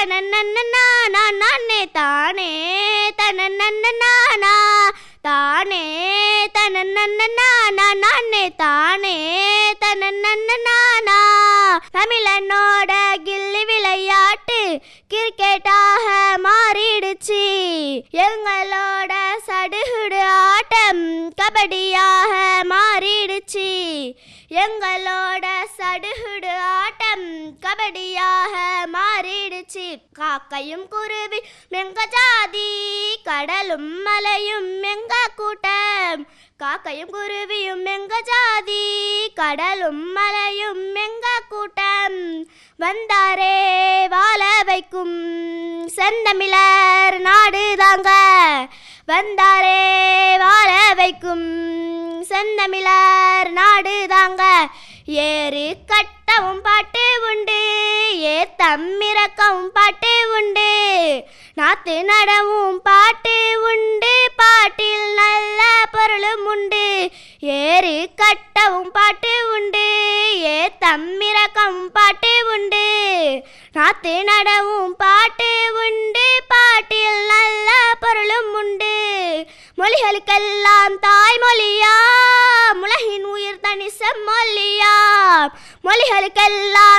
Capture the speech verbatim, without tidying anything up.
நானே தானே தனநன்னா தானே தனநன்னா நானே தானே தனநன்னா தமிழனோட கில்லி விளையாட்டு கிரிக்கெட்டாக மாறிடுச்சு. எங்களோட சடுகுடு ஆட்டம் கபடியாக மாறிடுச்சு. எங்களோட சடுகுடு ஆட்டம் கபடியாக மாறிடுச்சு. காக்கையும் குருவி எங்க ஜாதி, கடலும் மலையும் எங்க கூட்டம். காக்கையும் குருவியும் எங்க ஜாதி, கடலும் மலையும் எங்க கூட்டம். வந்தாரே வாழ வைக்கும் செந்தமிழர் நாடுதாங்க. வந்தாரே வாழ வைக்கும் செந்தமிழர் நாடுதாங்க. ஏறு கட்டவும் பாட்டு உண்டு, ஏத்தம் இறக்கவும் பாட்டு உண்டு, நாத்து நடவும் பாட்டு உண்டு, பாட்டில் நல்ல பொருளும் உண்டு. ஏறு கட்டவும் பாட்டு உண்டு, ஏத்தம் இறக்கவும் பாட்டு உண்டு, நாத்து நடவும் பாட்டு உண்டு, பாட்டில் நல்ல பொருளும் உண்டு. மொழிகளுக்கெல்லாம் தாய்மொழியா, உலகின் உயிர் தனி செம்மொழியா. மொழிகளுக்கெல்லாம்